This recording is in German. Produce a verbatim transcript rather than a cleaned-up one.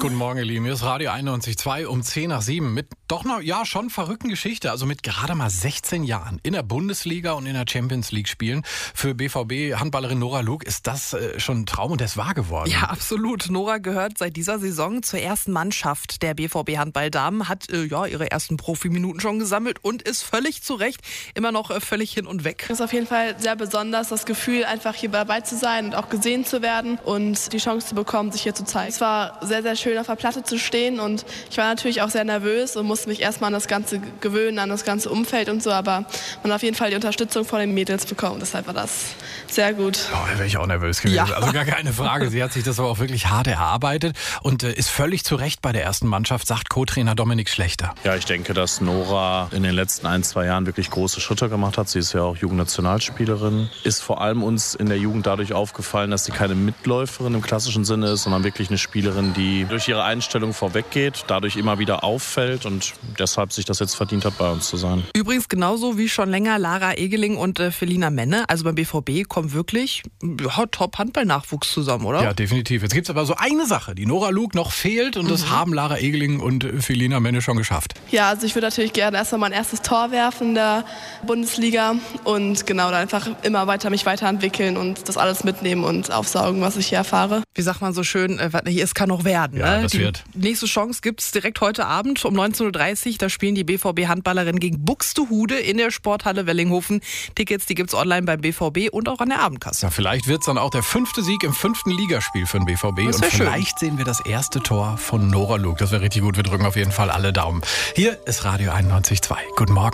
Guten Morgen, ihr Lieben. Hier ist Radio einundneunzig Komma zwei um zehn nach sieben mit doch noch, ja, schon verrückten Geschichte. Also mit gerade mal sechzehn Jahren in der Bundesliga und in der Champions League spielen. Für B V B-Handballerin Nora Luke ist das äh, schon ein Traum und der ist wahr geworden. Ja, absolut. Nora gehört seit dieser Saison zur ersten Mannschaft der B V B-Handballdamen, hat äh, ja ihre ersten Profiminuten schon gesammelt und ist völlig zu Recht immer noch äh, völlig hin und weg. Es ist auf jeden Fall sehr besonders, das Gefühl, einfach hier dabei zu sein und auch gesehen zu werden und die Chance zu bekommen, sich hier zu zeigen. Es war sehr, sehr schön, auf der Platte zu stehen und ich war natürlich auch sehr nervös und musste mich erstmal an das Ganze gewöhnen, an das ganze Umfeld und so, aber man hat auf jeden Fall die Unterstützung von den Mädels bekommen. Deshalb war das sehr gut. Oh, da wäre ich auch nervös gewesen. Ja. Also gar keine Frage. Sie hat sich das aber auch wirklich hart erarbeitet und äh, ist völlig zu Recht bei der ersten Mannschaft, sagt Co-Trainer Dominik Schlechter. Ja, ich denke, dass Nora in den letzten ein, zwei Jahren wirklich große Schritte gemacht hat. Sie ist ja auch Jugendnationalspielerin. Ist vor allem uns in der Jugend dadurch aufgefallen, dass sie keine Mitläuferin im klassischen Sinne ist, sondern wirklich eine Spielerin, die durch ihre Einstellung vorweggeht, dadurch immer wieder auffällt und deshalb sich das jetzt verdient hat, bei uns zu sein. Übrigens genauso wie schon länger Lara Egeling und äh, Felina Menne. Also beim B V B kommt wirklich ja, Top-Handball-Nachwuchs zusammen, oder? Ja, definitiv. Jetzt gibt es aber so eine Sache, die Nora Luke noch fehlt und mhm. das haben Lara Egeling und Felina Menne schon geschafft. Ja, also ich würde natürlich gerne erstmal mein erstes Tor werfen in der Bundesliga und genau, dann einfach immer weiter mich weiterentwickeln und das alles mitnehmen und aufsaugen, was ich hier erfahre. Wie sagt man so schön, äh, es kann noch werden. Ja, ne? das Die wird. nächste Chance gibt es direkt heute Abend um neunzehn Uhr dreißig. Da spielen die B V B-Handballerinnen gegen Buxtehude in der Sporthalle Wellinghofen. Tickets, die gibt es online beim B V B und auch an der Abendkasse. Ja, vielleicht wird es dann auch der fünfte Sieg im fünften Ligaspiel für den B V B. Das Und wär vielleicht schön. sehen wir das erste Tor von Nora Luke. Das wäre richtig gut. Wir drücken auf jeden Fall alle Daumen. Hier ist Radio einundneunzig Komma zwei. Guten Morgen.